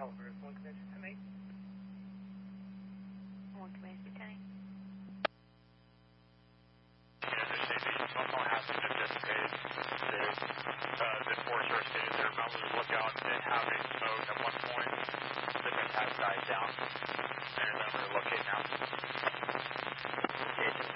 Caliber, 1 Command 10-8. 1 Command 10-8. Normal has been anticipated. The Forest Service stated they're on the lookout and having smoke at one point. The wind has died down. And then we're located now. Okay, just